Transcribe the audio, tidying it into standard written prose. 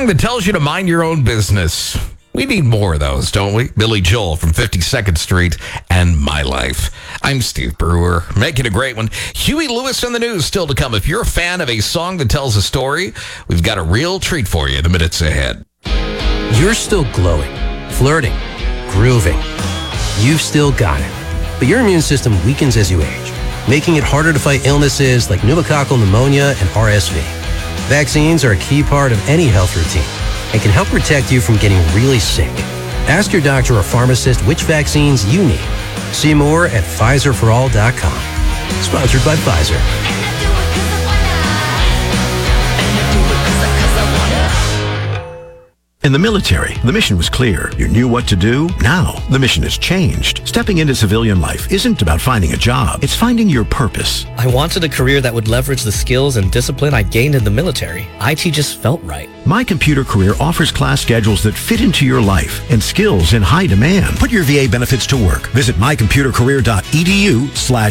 song that tells you to mind your own business. We need more of those, don't we? Billy Joel from 52nd Street and My Life. I'm Steve Brewer. Make it a great one. Huey Lewis in the news still to come. If you're a fan of a song that tells a story, we've got a real treat for you in the minutes ahead. You're still glowing, flirting, grooving. You've still got it. But your immune system weakens as you age, making it harder to fight illnesses like pneumococcal pneumonia and RSV. Vaccines are a key part of any health routine and can help protect you from getting really sick. Ask your doctor or pharmacist which vaccines you need. See more at PfizerForAll.com. Sponsored by Pfizer. In the military, the mission was clear. You knew what to do. Now, the mission has changed. Stepping into civilian life isn't about finding a job. It's finding your purpose. I wanted a career that would leverage the skills and discipline I gained in the military. IT just felt right. My Computer Career offers class schedules that fit into your life and skills in high demand. Put your VA benefits to work. Visit mycomputercareer.edu/